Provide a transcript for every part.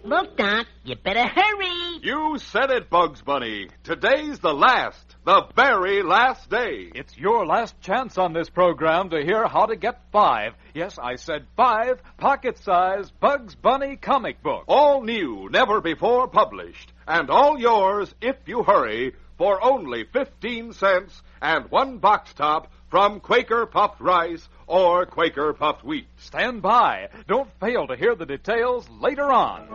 Look, Doc, you better hurry. You said it, Bugs Bunny. Today's the very last day. It's your last chance on this program to hear how to get 5. Yes, I said 5 pocket-sized Bugs Bunny comic books. All new, never before published. And all yours, if you hurry, for only 15 cents and 1 box top from Quaker Puffed Rice or Quaker Puffed Wheat. Stand by. Don't fail to hear the details later on.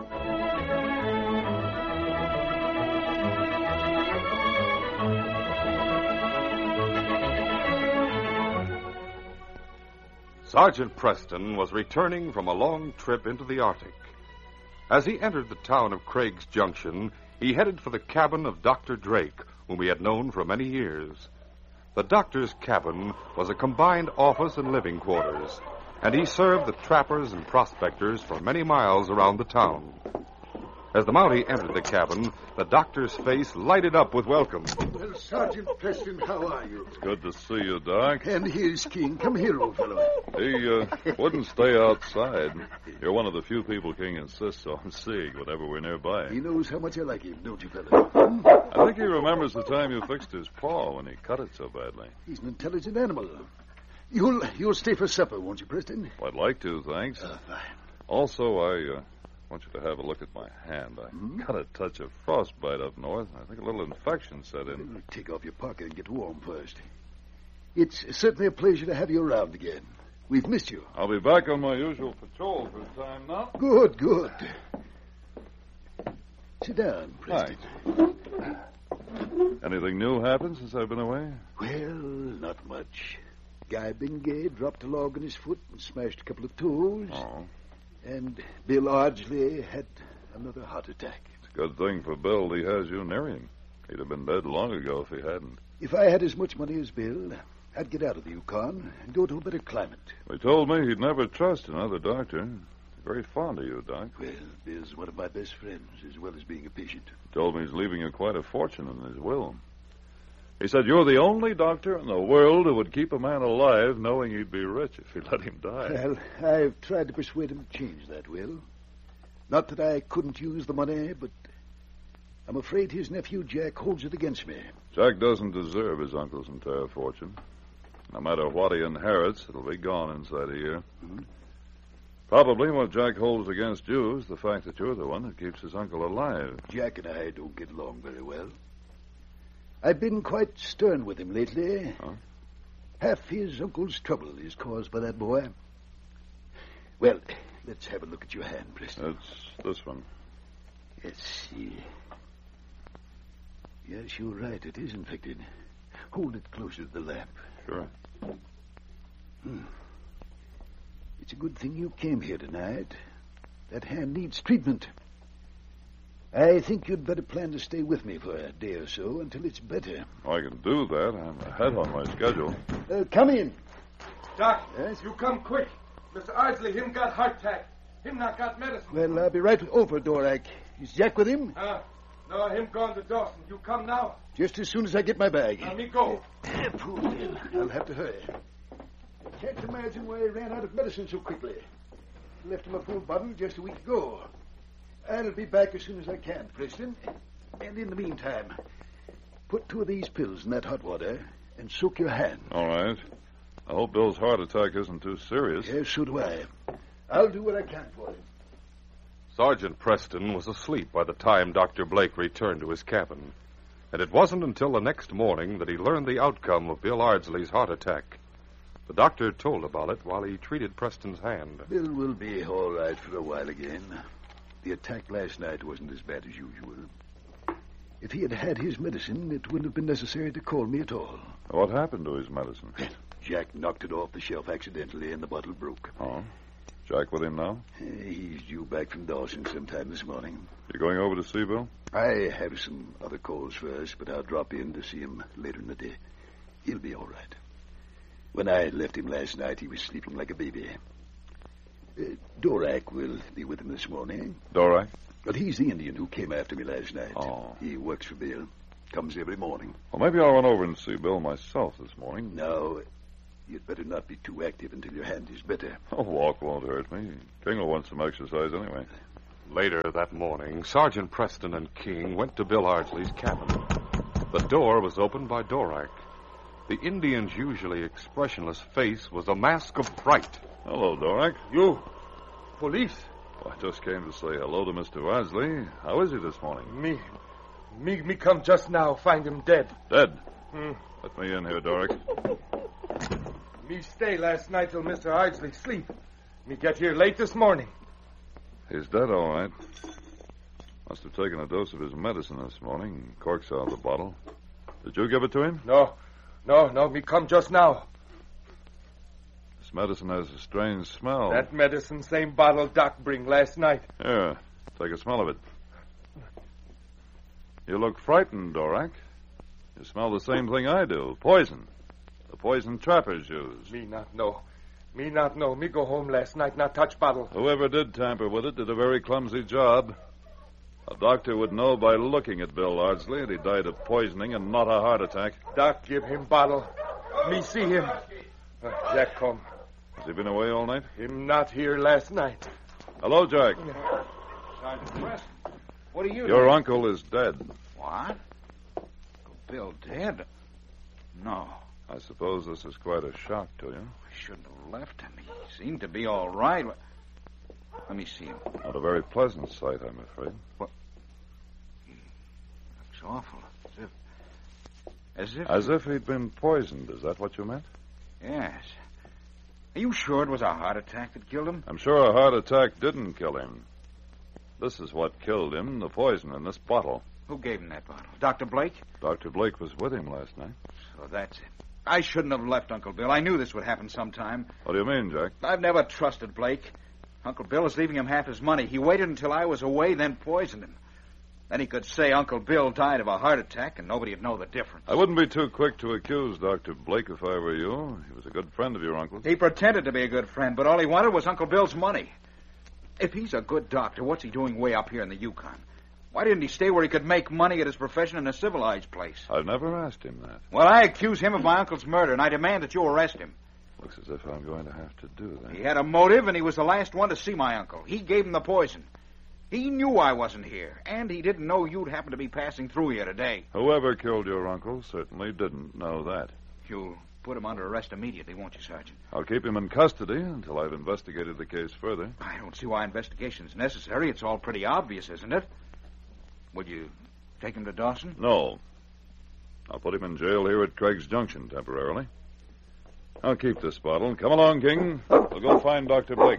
Sergeant Preston was returning from a long trip into the Arctic. As he entered the town of Craig's Junction, he headed for the cabin of Dr. Drake, whom he had known for many years. The doctor's cabin was a combined office and living quarters, and he served the trappers and prospectors for many miles around the town. As the Mountie entered the cabin, the doctor's face lighted up with welcome. Well, Sergeant Preston, how are you? It's good to see you, Doc. And here's King. Come here, old fellow. He wouldn't stay outside. You're one of the few people King insists on seeing whenever we're nearby. He knows how much I like him, don't you, fellow? I think he remembers the time you fixed his paw when he cut it so badly. He's an intelligent animal. You'll stay for supper, won't you, Preston? I'd like to, thanks. Fine. Also, I want you to have a look at my hand. I got a touch of frostbite up north. I think a little infection set in. Well, take off your parka and get warm first. It's certainly a pleasure to have you around again. We've missed you. I'll be back on my usual patrol for a time now. Good. Sit down, Preston. Thanks. Anything new happened since I've been away? Well, not much. Guy Bengay dropped a log in his foot and smashed a couple of toes. Oh. And Bill Ardsley had another heart attack. It's a good thing for Bill he has you near him. He'd have been dead long ago if he hadn't. If I had as much money as Bill, I'd get out of the Yukon and go to a better climate. He told me he'd never trust another doctor. He's very fond of you, Doc. Well, Bill's one of my best friends, as well as being a patient. He told me he's leaving you quite a fortune in his will. He said you're the only doctor in the world who would keep a man alive knowing he'd be rich if he let him die. Well, I've tried to persuade him to change that, Will. Not that I couldn't use the money, but I'm afraid his nephew Jack holds it against me. Jack doesn't deserve his uncle's entire fortune. No matter what he inherits, it'll be gone inside a year. Mm-hmm. Probably what Jack holds against you is the fact that you're the one that keeps his uncle alive. Jack and I don't get along very well. I've been quite stern with him lately. Huh? Half his uncle's trouble is caused by that boy. Well, let's have a look at your hand, Preston. It's this one. Let's see. Yes, you're right. It is infected. Hold it closer to the lamp. Sure. It's a good thing you came here tonight. That hand needs treatment. I think you'd better plan to stay with me for a day or so until it's better. I can do that. I'm ahead on my schedule. Come in. Doc, Yes? you come quick. Mr. Ardsley, him got heart attack. Him not got medicine. Well, I'll be right over, Dorak. Is Jack with him? No, him gone to Dawson. You come now. Just as soon as I get my bag. Let me go. Poor Bill. I'll have to hurry. I can't imagine why he ran out of medicine so quickly. Left him a full bottle just a week ago. I'll be back as soon as I can, Preston. And in the meantime, put 2 of these pills in that hot water and soak your hand. All right. I hope Bill's heart attack isn't too serious. Yes, so do I. I'll do what I can for him. Sergeant Preston was asleep by the time Dr. Blake returned to his cabin. And it wasn't until the next morning that he learned the outcome of Bill Ardsley's heart attack. The doctor told about it while he treated Preston's hand. Bill will be all right for a while again. The attack last night wasn't as bad as usual. If he had had his medicine, it wouldn't have been necessary to call me at all. What happened to his medicine? Jack knocked it off the shelf accidentally, and the bottle broke. Oh. Jack with him now? He's due back from Dawson sometime this morning. You going over to see Bill? I have some other calls first, but I'll drop in to see him later in the day. He'll be all right. When I left him last night, he was sleeping like a baby. Dorak will be with him this morning. Dorak? But he's the Indian who came after me last night. Oh. He works for Bill. Comes every morning. Well, maybe I'll run over and see Bill myself this morning. No, you'd better not be too active until your hand is better. A walk won't hurt me. King will want some exercise anyway. Later that morning, Sergeant Preston and King went to Bill Ardsley's cabin. The door was opened by Dorak. The Indian's usually expressionless face was a mask of fright. Hello, Dorak. You? Police? Well, I just came to say hello to Mr. Ardsley. How is he this morning? Me come just now, find him dead. Dead? Hmm. Let me in here, Dorak. Me stay last night till Mr. Ardsley sleep. Me get here late this morning. He's dead, all right. Must have taken a dose of his medicine this morning. Corks out of the bottle. Did you give it to him? No, me come just now. This medicine has a strange smell. That medicine, same bottle Doc bring last night. Here, take a smell of it. You look frightened, Dorak. You smell the same thing I do. Poison. The poison trappers use. Me not know. Me go home last night, not touch bottle. Whoever did tamper with it did a very clumsy job. A doctor would know by looking at Bill Ardsley that he died of poisoning and not a heart attack. Doc give him bottle. Me see him. Jack come. Has he been away all night? Him not here last night. Hello, Jack. Sergeant Preston, what are you Your doing? uncle is dead. What? Uncle Bill dead? No, I suppose this is quite a shock to you. I shouldn't have left him. He seemed to be all right. Let me see him. Not a very pleasant sight, I'm afraid. Looks awful. As if he'd been poisoned. Is that what you meant? Yes. Are you sure it was a heart attack that killed him? I'm sure a heart attack didn't kill him. This is what killed him, the poison in this bottle. Who gave him that bottle? Dr. Blake? Dr. Blake was with him last night. So that's it. I shouldn't have left Uncle Bill. I knew this would happen sometime. What do you mean, Jack? I've never trusted Blake. Uncle Bill is leaving him half his money. He waited until I was away, then poisoned him. Then he could say Uncle Bill died of a heart attack, and nobody'd know the difference. I wouldn't be too quick to accuse Dr. Blake if I were you. He was a good friend of your uncle's. He pretended to be a good friend, but all he wanted was Uncle Bill's money. If he's a good doctor, what's he doing way up here in the Yukon? Why didn't he stay where he could make money at his profession in a civilized place? I've never asked him that. Well, I accuse him of my uncle's murder, and I demand that you arrest him. Looks as if I'm going to have to do that. He had a motive, and he was the last one to see my uncle. He gave him the poison. He knew I wasn't here, and he didn't know you'd happen to be passing through here today. Whoever killed your uncle certainly didn't know that. You'll put him under arrest immediately, won't you, Sergeant? I'll keep him in custody until I've investigated the case further. I don't see why investigation's necessary. It's all pretty obvious, isn't it? Would you take him to Dawson? No. I'll put him in jail here at Craig's Junction temporarily. I'll keep this bottle. Come along, King. We'll go find Dr. Blake.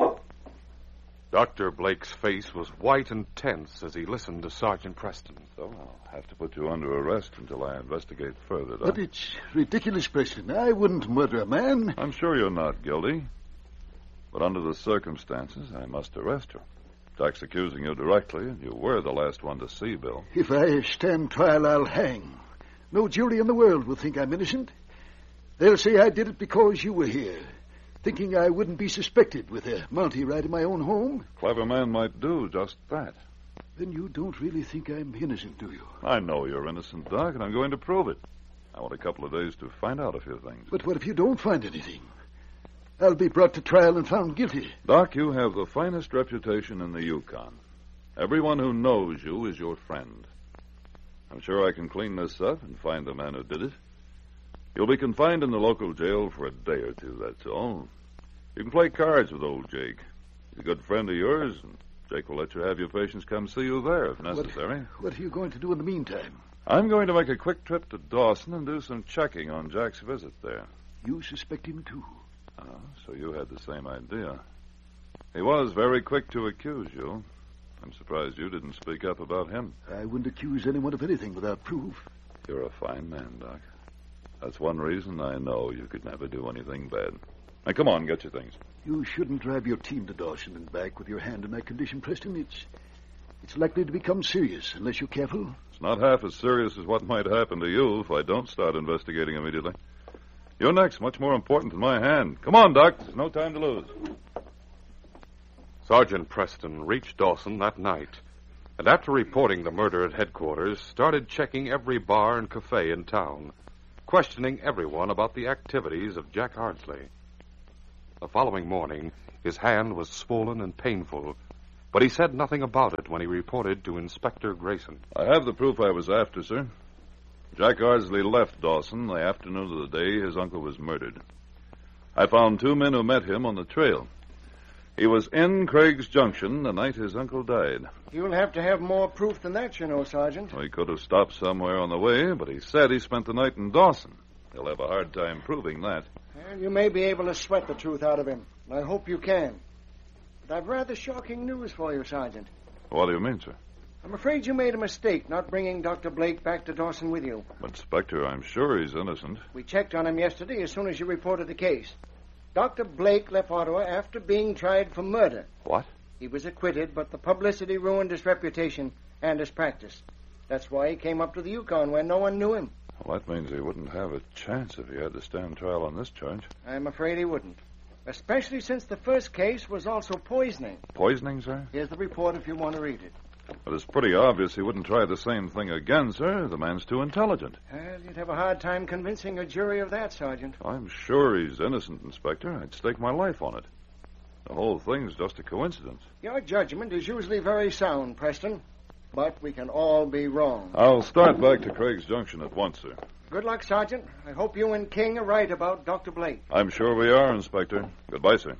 Dr. Blake's face was white and tense as he listened to Sergeant Preston. So I'll have to put you under arrest until I investigate further, Doc. But it's ridiculous, Preston. I wouldn't murder a man. I'm sure you're not guilty. But under the circumstances, I must arrest you. Doc's accusing you directly, and you were the last one to see Bill. If I stand trial, I'll hang. No jury in the world will think I'm innocent. They'll say I did it because you were here, thinking I wouldn't be suspected with a Mountie right in my own home. Clever man might do just that. Then you don't really think I'm innocent, do you? I know you're innocent, Doc, and I'm going to prove it. I want a couple of days to find out a few things. But what if you don't find anything? I'll be brought to trial and found guilty. Doc, you have the finest reputation in the Yukon. Everyone who knows you is your friend. I'm sure I can clean this up and find the man who did it. You'll be confined in the local jail for a day or two, that's all. You can play cards with old Jake. He's a good friend of yours, and Jake will let you have your patients come see you there if necessary. What are you going to do in the meantime? I'm going to make a quick trip to Dawson and do some checking on Jack's visit there. You suspect him, too? Oh, so you had the same idea. He was very quick to accuse you. I'm surprised you didn't speak up about him. I wouldn't accuse anyone of anything without proof. You're a fine man, Doc. That's one reason I know you could never do anything bad. Now, come on, get your things. You shouldn't drive your team to Dawson and back with your hand in that condition, Preston. It's likely to become serious unless you're careful. It's not half as serious as what might happen to you if I don't start investigating immediately. Your neck's much more important than my hand. Come on, Doc. There's no time to lose. Sergeant Preston reached Dawson that night, and after reporting the murder at headquarters, started checking every bar and cafe in town, questioning everyone about the activities of Jack Ardsley. The following morning, his hand was swollen and painful, but he said nothing about it when he reported to Inspector Grayson. I have the proof I was after, sir. Jack Ardsley left Dawson the afternoon of the day his uncle was murdered. I found 2 men who met him on the trail. He was in Craig's Junction the night his uncle died. You'll have to have more proof than that, you know, Sergeant. Well, he could have stopped somewhere on the way, but he said he spent the night in Dawson. He'll have a hard time proving that. Well, you may be able to sweat the truth out of him. I hope you can. But I've rather shocking news for you, Sergeant. What do you mean, sir? I'm afraid you made a mistake not bringing Dr. Blake back to Dawson with you. But, Inspector, I'm sure he's innocent. We checked on him yesterday as soon as you reported the case. Dr. Blake left Ottawa after being tried for murder. What? He was acquitted, but the publicity ruined his reputation and his practice. That's why he came up to the Yukon where no one knew him. Well, that means he wouldn't have a chance if he had to stand trial on this charge. I'm afraid he wouldn't. Especially since the first case was also poisoning. Poisoning, sir? Here's the report if you want to read it. But it's pretty obvious he wouldn't try the same thing again, sir. The man's too intelligent. Well, you'd have a hard time convincing a jury of that, Sergeant. I'm sure he's innocent, Inspector. I'd stake my life on it. The whole thing's just a coincidence. Your judgment is usually very sound, Preston. But we can all be wrong. I'll start back to Craig's Junction at once, sir. Good luck, Sergeant. I hope you and King are right about Dr. Blake. I'm sure we are, Inspector. Goodbye, sir.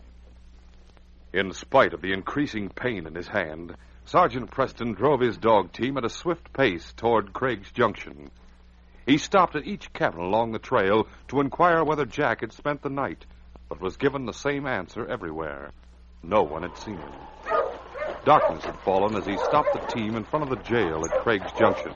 In spite of the increasing pain in his hand, Sergeant Preston drove his dog team at a swift pace toward Craig's Junction. He stopped at each cabin along the trail to inquire whether Jack had spent the night, but was given the same answer everywhere. No one had seen him. Darkness had fallen as he stopped the team in front of the jail at Craig's Junction.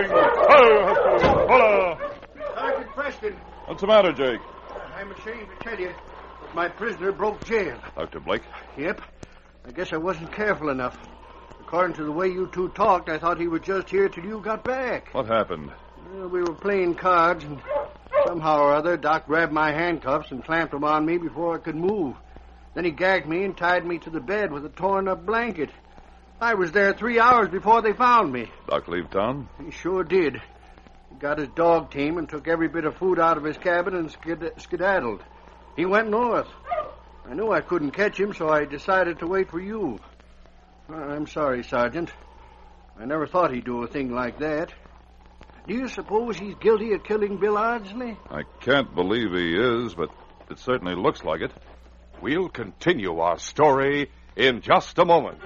Sergeant Preston. What's the matter, Jake? I'm ashamed to tell you, but my prisoner broke jail. Dr. Blake? Yep. I guess I wasn't careful enough. According to the way you two talked, I thought he was just here till you got back. What happened? Well, we were playing cards, and somehow or other, Doc grabbed my handcuffs and clamped them on me before I could move. Then he gagged me and tied me to the bed with a torn-up blanket. I was there 3 hours before they found me. Doc leave town? He sure did. He got his dog team and took every bit of food out of his cabin and skedaddled. He went north. I knew I couldn't catch him, so I decided to wait for you. I'm sorry, Sergeant. I never thought he'd do a thing like that. Do you suppose he's guilty of killing Bill Ardsley? I can't believe he is, but it certainly looks like it. We'll continue our story in just a moment.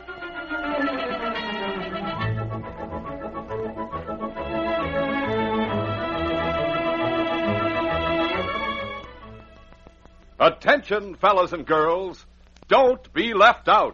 Attention, fellas and girls. Don't be left out.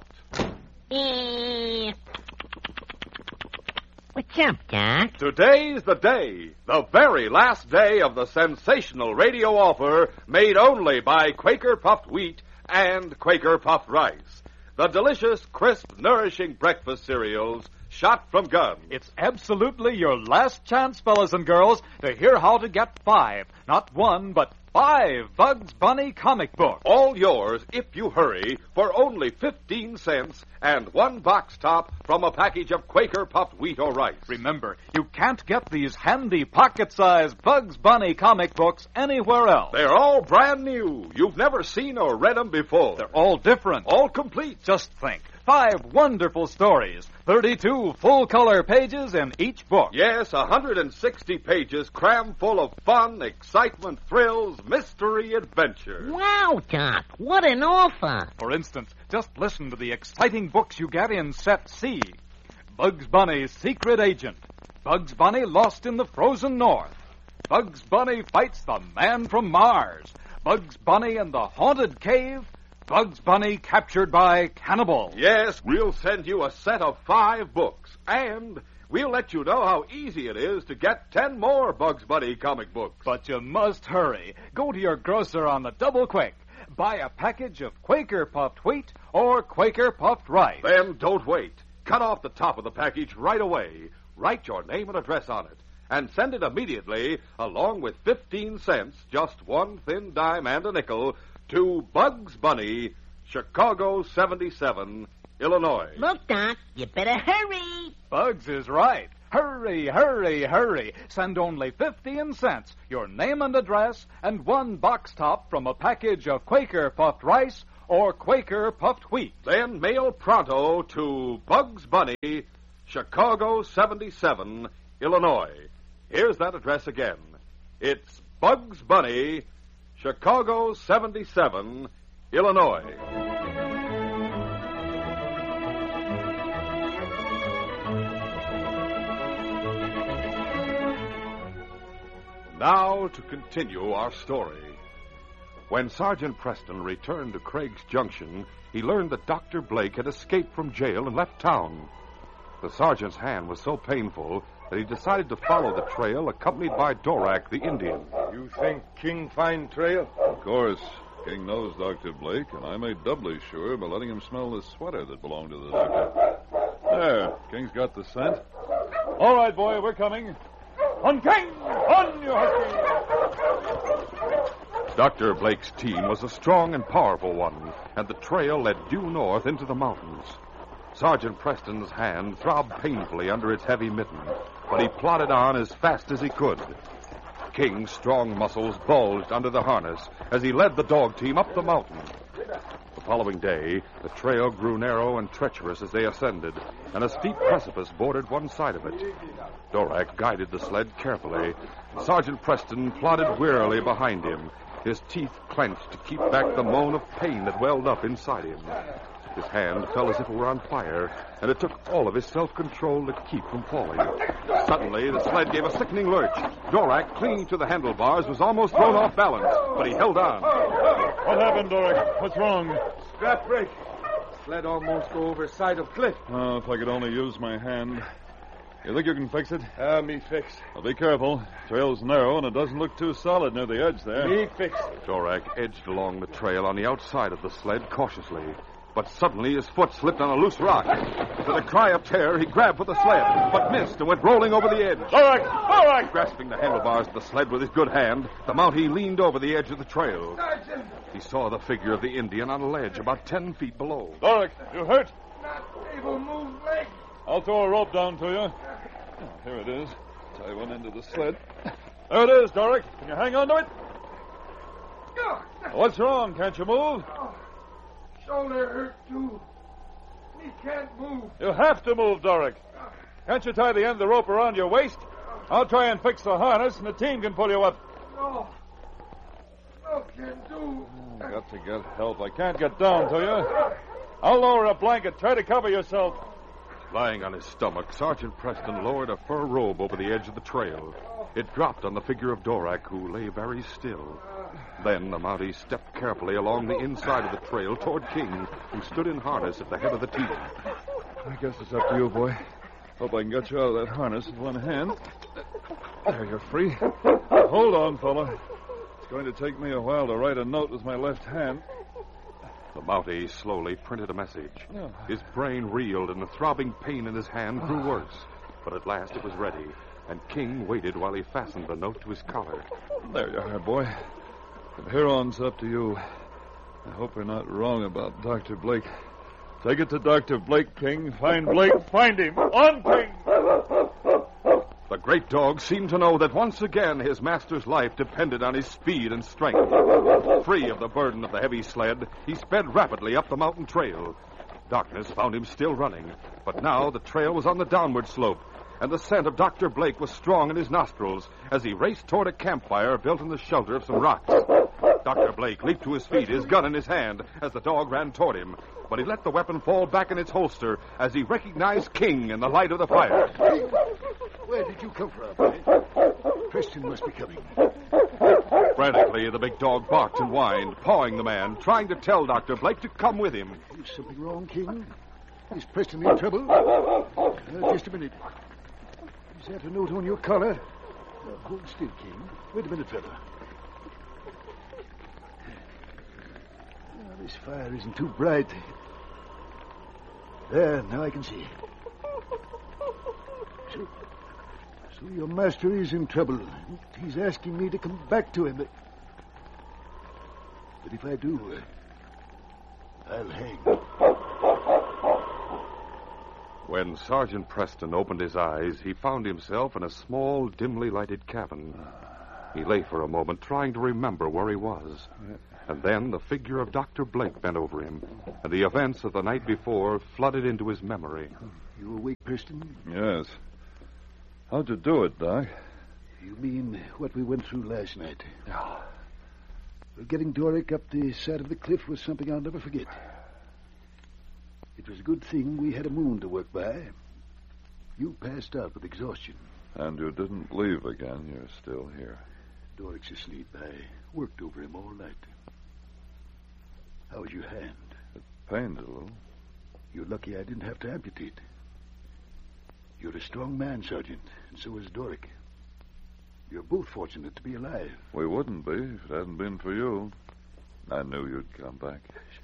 What's up, Doc? Today's the day, the very last day of the sensational radio offer made only by Quaker Puffed Wheat and Quaker Puffed Rice. The delicious, crisp, nourishing breakfast cereals shot from guns. It's absolutely your last chance, fellas and girls, to hear how to get 5, not 1, but 5 Bugs Bunny comic books. All yours, if you hurry, for only 15 cents and 1 box top from a package of Quaker Puffed Wheat or Rice. Remember, you can't get these handy pocket-sized Bugs Bunny comic books anywhere else. They're all brand new. You've never seen or read them before. They're all different. All complete. Just think. 5 wonderful stories, 32 full-color pages in each book. Yes, 160 pages crammed full of fun, excitement, thrills, mystery, adventure. Wow, Doc, what an offer. For instance, just listen to the exciting books you get in Set C. Bugs Bunny's Secret Agent. Bugs Bunny Lost in the Frozen North. Bugs Bunny Fights the Man from Mars. Bugs Bunny and the Haunted Cave. Bugs Bunny Captured by Cannibals. Yes, we'll send you a set of 5 books, and we'll let you know how easy it is to get 10 more Bugs Bunny comic books. But you must hurry. Go to your grocer on the double quick. Buy a package of Quaker Puffed Wheat or Quaker Puffed Rice. Then don't wait. Cut off the top of the package right away. Write your name and address on it, and send it immediately, along with 15 cents, just 1 thin dime and a nickel, to Bugs Bunny, Chicago 77, Illinois. Look, Doc, you better hurry. Bugs is right. Hurry, hurry, hurry. Send only 15 cents, your name and address, and 1 box top from a package of Quaker Puffed Rice or Quaker puffed wheat. Then mail pronto to Bugs Bunny, Chicago 77, Illinois. Here's that address again. It's Bugs Bunny, Chicago 77, Illinois. Now to continue our story. When Sergeant Preston returned to Craig's Junction, he learned that Dr. Blake had escaped from jail and left town. The sergeant's hand was so painful that he decided to follow the trail accompanied by Dorak, the Indian. You think King find trail? Of course. King knows Dr. Blake, and I made doubly sure by letting him smell the sweater that belonged to the doctor. There, King's got the scent. All right, boy, we're coming. On, King! On, you husky! Dr. Blake's team was a strong and powerful one, and the trail led due north into the mountains. Sergeant Preston's hand throbbed painfully under its heavy mitten, but he plodded on as fast as he could. King's strong muscles bulged under the harness as he led the dog team up the mountain. The following day, the trail grew narrow and treacherous as they ascended, and a steep precipice bordered one side of it. Dorak guided the sled carefully, and Sergeant Preston plodded wearily behind him, his teeth clenched to keep back the moan of pain that welled up inside him. His hand felt as if it were on fire, and it took all of his self-control to keep from falling. Suddenly, the sled gave a sickening lurch. Dorak, clinging to the handlebars, was almost thrown off balance, but he held on. What happened, Dorak? What's wrong? Strap break. Sled almost go over side of cliff. Oh, if I could only use my hand. You think you can fix it? Me fix. Well, be careful. Trail's narrow, and it doesn't look too solid near the edge there. Me fix. Dorak edged along the trail on the outside of the sled cautiously. But suddenly his foot slipped on a loose rock. With a cry of terror, he grabbed for the sled, but missed and went rolling over the edge. Dorak! Grasping the handlebars of the sled with his good hand, the Mountie leaned over the edge of the trail. Sergeant! He saw the figure of the Indian on a ledge about 10 feet below. Dorak, you hurt? Not able to move leg. I'll throw a rope down to you. Oh, here it is. Tie one end of the sled. There it is, Dorak. Can you hang on to it? What's wrong? Can't you move? Shoulder hurt, too. He can't move. You have to move, Dorak. Can't you tie the end of the rope around your waist? I'll try and fix the harness, and the team can pull you up. No. No can do. I've got to get help. I can't get down to you. I'll lower a blanket. Try to cover yourself. Lying on his stomach, Sergeant Preston lowered a fur robe over the edge of the trail. It dropped on the figure of Dorak, who lay very still. Then the Mountie stepped carefully along the inside of the trail toward King, who stood in harness at the head of the team. I guess it's up to you, boy. Hope I can get you out of that harness with one hand. There, you're free. Hold on, fella. It's going to take me a while to write a note with my left hand. The Mountie slowly printed a message. His brain reeled, and the throbbing pain in his hand grew worse. But at last it was ready, and King waited while he fastened the note to his collar. There you are, boy. From here on's up to you. I hope we're not wrong about Dr. Blake. Take it to Dr. Blake, King. Find Blake. Find him. On, King! The great dog seemed to know that once again his master's life depended on his speed and strength. Free of the burden of the heavy sled, he sped rapidly up the mountain trail. Darkness found him still running, but now the trail was on the downward slope, and the scent of Dr. Blake was strong in his nostrils as he raced toward a campfire built in the shelter of some rocks. Dr. Blake leaped to his feet, his gun in his hand, as the dog ran toward him, but he let the weapon fall back in its holster as he recognized King in the light of the fire. Where did you come from? Preston must be coming. Frantically, the big dog barked and whined, pawing the man, trying to tell Dr. Blake to come with him. Is something wrong, King? Is Preston in trouble? Just a minute. Is that a note on your collar? Hold still, King. Wait a minute, fella. This fire isn't too bright. There, now I can see. So your master is in trouble. He's asking me to come back to him. But if I do, I'll hang. When Sergeant Preston opened his eyes, he found himself in a small, dimly lighted cabin. He lay for a moment, trying to remember where he was. And then the figure of Dr. Blake bent over him, and the events of the night before flooded into his memory. You awake, Preston? Yes. How'd you do it, Doc? You mean what we went through last night? Well, getting Doric up the side of the cliff was something I'll never forget. It was a good thing we had a moon to work by. You passed out with exhaustion. And you didn't leave again. You're still here. Doric's asleep. I worked over him all night. How's your hand? It pains a little. You're lucky I didn't have to amputate. You're a strong man, Sergeant, and so is Doric. You're both fortunate to be alive. We wouldn't be if it hadn't been for you. I knew you'd come back.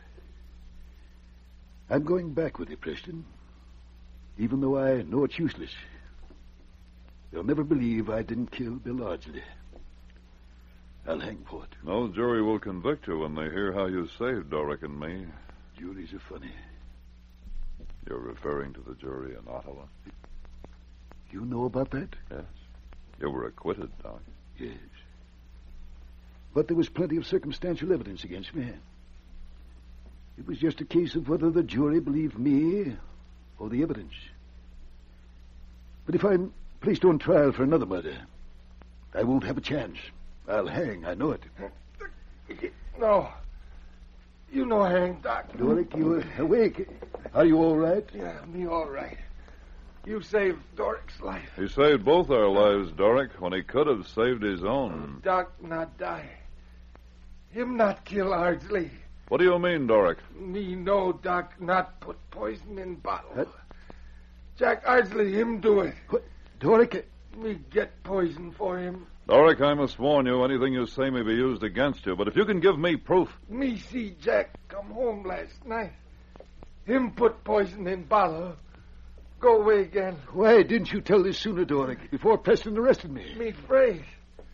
I'm going back with you, Preston. Even though I know it's useless. They'll never believe I didn't kill Bill Ardsley. I'll hang for it. No jury will convict you when they hear how you saved Doric and me. Juries are funny. You're referring to the jury in Ottawa? You know about that? Yes. You were acquitted, Doc. Yes. But there was plenty of circumstantial evidence against me. It was just a case of whether the jury believed me or the evidence. But if I'm placed on trial for another murder, I won't have a chance. I'll hang, I know it. No. You know hang, Doc. Doric, you awake? Are you all right? Yeah, me all right. You saved Doric's life. He saved both our lives, Doric, when he could have saved his own. Doc not die. Him not kill Ardsley. What do you mean, Doric? Me know Doc not put poison in bottle. Jack Ardsley, him do it. What? Doric? Me get poison for him. Doric, I must warn you, anything you say may be used against you, but if you can give me proof... Me see Jack come home last night. Him put poison in bottle. Go away again. Why didn't you tell this sooner, Doric, before Preston arrested me? Me afraid.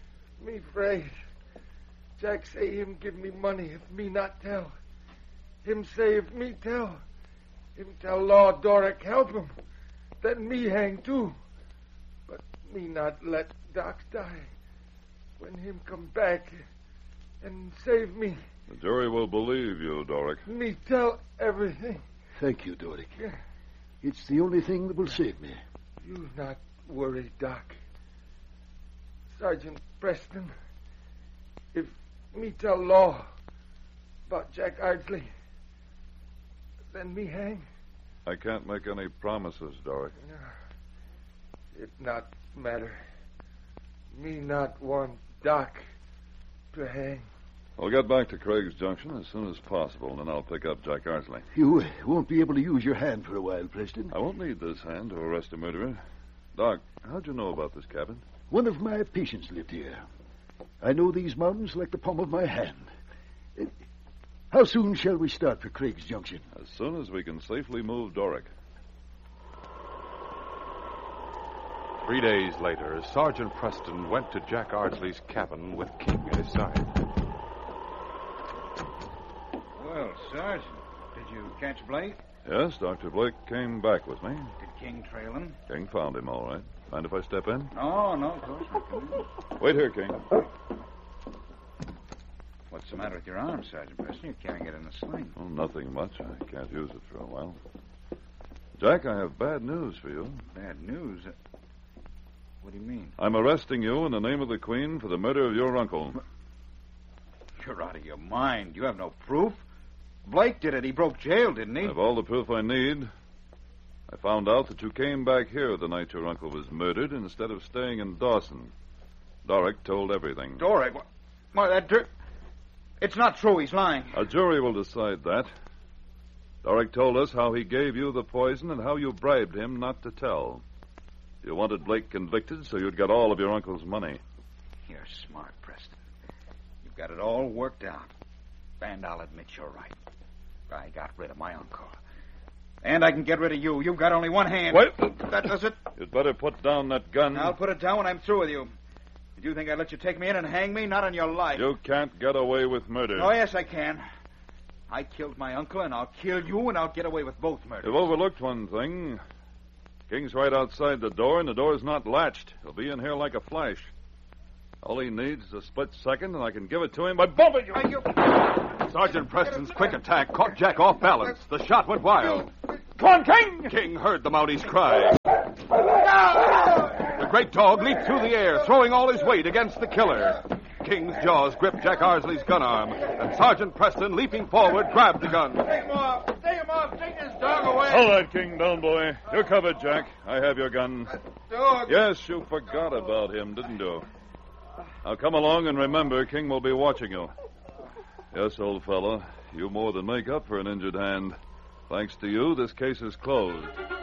Jack say him give me money if me not tell. Him say if me tell. Him tell Law Doric help him. Then me hang too. But me not let Doc die. When him come back and save me. The jury will believe you, Doric. Me tell everything. Thank you, Doric. It's the only thing that will save me. You not worry, Doc. Sergeant Preston, if me tell Law about Jack Ardsley, then me hang. I can't make any promises, Doric. No, it not matter. Me not want Doc to hang. I'll get back to Craig's Junction as soon as possible, and then I'll pick up Jack Ardsley. You won't be able to use your hand for a while, Preston. I won't need this hand to arrest a murderer. Doc, how'd you know about this cabin? One of my patients lived here. I know these mountains like the palm of my hand. How soon shall we start for Craig's Junction? As soon as we can safely move Doric. 3 days later, Sergeant Preston went to Jack Ardsley's cabin with King at his side. Well, Sergeant, did you catch Blake? Yes, Dr. Blake came back with me. Did King trail him? King found him, all right. Mind if I step in? No, of course not. Wait here, King. What's the matter with your arm, Sergeant Preston? You're carrying it in a sling. Oh, nothing much. I can't use it for a while. Jack, I have bad news for you. Bad news? What do you mean? I'm arresting you in the name of the Queen for the murder of your uncle. You're out of your mind. You have no proof. Blake did it. He broke jail, didn't he? I have all the proof I need. I found out that you came back here the night your uncle was murdered instead of staying in Dawson. Doric told everything. Doric? Why, that dirt... It's not true. He's lying. A jury will decide that. Doric told us how he gave you the poison and how you bribed him not to tell. You wanted Blake convicted so you'd get all of your uncle's money. You're smart, Preston. You've got it all worked out. And I'll admit you're right. I got rid of my uncle. And I can get rid of you. You've got only one hand. Wait. That does it. You'd better put down that gun. I'll put it down when I'm through with you. Did you think I'd let you take me in and hang me? Not on your life. You can't get away with murder. Oh, yes, I can. I killed my uncle, and I'll kill you, and I'll get away with both murders. You've overlooked one thing. King's right outside the door, and the door's not latched. He'll be in here like a flash. All he needs is a split second, and I can give it to him by bumping you. Sergeant Preston's quick attack caught Jack off balance. The shot went wild. Come on, King! King heard the Mountie's cry. The great dog leaped through the air, throwing all his weight against the killer. King's jaws gripped Jack Arsley's gun arm, and Sergeant Preston, leaping forward, grabbed the gun. Take him off! Take him off! Take this dog away! Hold that, King, down, boy. You're covered, Jack. I have your gun. Dog! Yes, you forgot about him, didn't you? Now come along and remember, King will be watching you. Yes, old fellow, you more than make up for an injured hand. Thanks to you, this case is closed.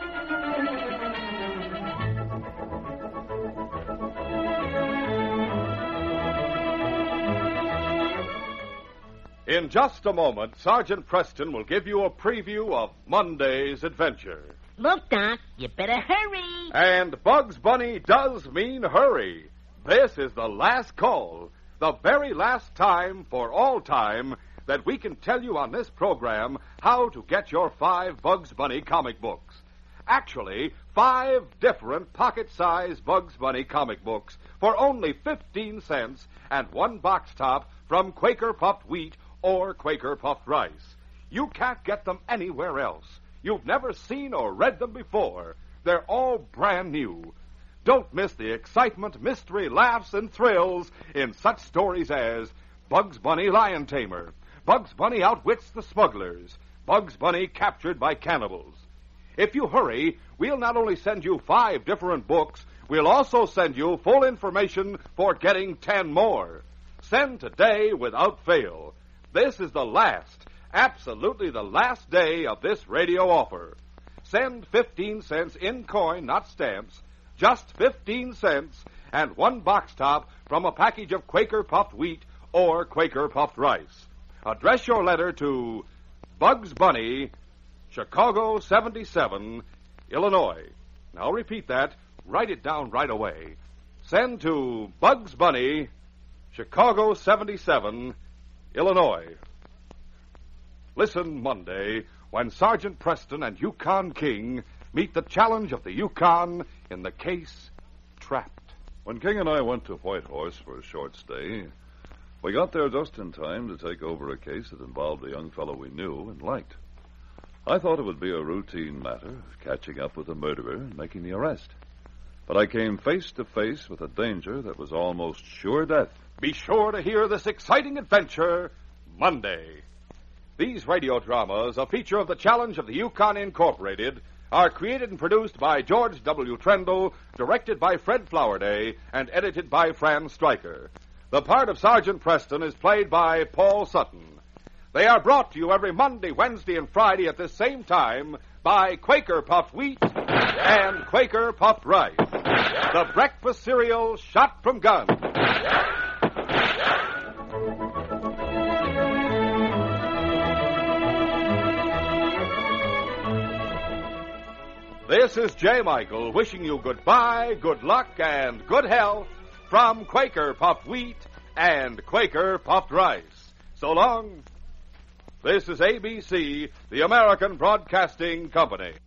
In just a moment, Sergeant Preston will give you a preview of Monday's adventure. Look, Doc, you better hurry. And Bugs Bunny does mean hurry. This is the last call, the very last time for all time that we can tell you on this program how to get your 5 Bugs Bunny comic books. Actually, 5 different pocket-sized Bugs Bunny comic books for only 15 cents and 1 box top from Quaker Puffed Wheat or Quaker Puffed Rice. You can't get them anywhere else. You've never seen or read them before. They're all brand new. Don't miss the excitement, mystery, laughs, and thrills in such stories as Bugs Bunny Lion Tamer, Bugs Bunny Outwits the Smugglers, Bugs Bunny Captured by Cannibals. If you hurry, we'll not only send you 5 different books, we'll also send you full information for getting 10 more. Send today without fail. This is the last, absolutely the last day of this radio offer. Send 15 cents in coin, not stamps, just 15 cents, and 1 box top from a package of Quaker Puffed Wheat or Quaker Puffed Rice. Address your letter to Bugs Bunny, Chicago 77, Illinois. Now repeat that. Write it down right away. Send to Bugs Bunny, Chicago 77, Illinois. Listen Monday when Sergeant Preston and Yukon King meet the challenge of the Yukon in the case Trapped. When King and I went to Whitehorse for a short stay, we got there just in time to take over a case that involved a young fellow we knew and liked. I thought it would be a routine matter of catching up with the murderer and making the arrest. But I came face to face with a danger that was almost sure death. Be sure to hear this exciting adventure Monday. These radio dramas, a feature of the Challenge of the Yukon Incorporated, are created and produced by George W. Trendle, directed by Fred Flowerday, and edited by Fran Stryker. The part of Sergeant Preston is played by Paul Sutton. They are brought to you every Monday, Wednesday, and Friday at this same time by Quaker Puffed Wheat and Quaker Puffed Rice, the breakfast cereal shot from guns. This is J. Michael wishing you goodbye, good luck, and good health from Quaker Puffed Wheat and Quaker Puffed Rice. So long. This is ABC, the American Broadcasting Company.